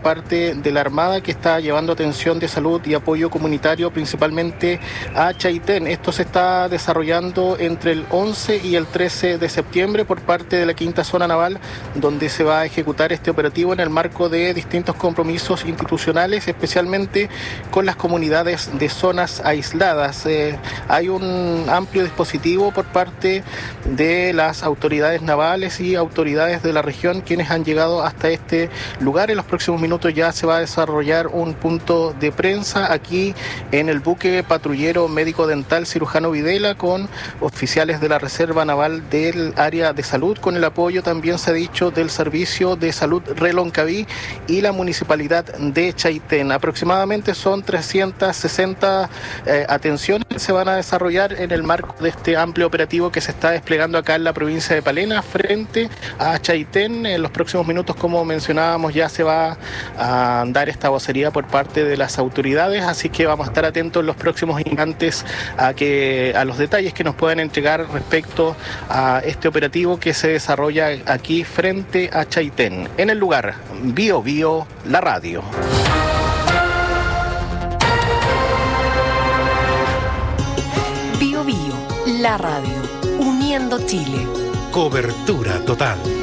parte de la Armada, que está llevando atención de salud y apoyo comunitario principalmente a Chaitén. Esto se está desarrollando entre el 11 y el 13 de septiembre por parte de la Quinta Zona Naval, donde se va a ejecutar este operativo en el marco de distintos compromisos institucionales, especialmente con las comunidades de zonas aisladas. Hay un amplio dispositivo por parte de las autoridades navales y autoridades de la región, quienes han llegado hasta este lugar. En los próximos minutos ya se va a desarrollar un punto de prensa aquí en el buque patrullero médico dental cirujano Videla, con oficiales de la Reserva Naval del área de salud, con el apoyo, también se ha dicho, del Servicio de Salud Reloncaví y la Municipalidad de Chaitén. Aproximadamente son 360 atenciones que se van a desarrollar en el marco de este amplio operativo que se está desplegando acá en la provincia de Palena frente a Chaitén. En los próximos minutos, como mencionábamos, ya se va a dar esta vocería por parte de las autoridades, así que vamos a estar atentos en los próximos instantes a los detalles que nos puedan entregar respecto a este operativo que se desarrolla aquí frente a Chaitén. En el lugar, Bio Bio, la radio. Bio Bio, la radio, uniendo Chile. Cobertura total.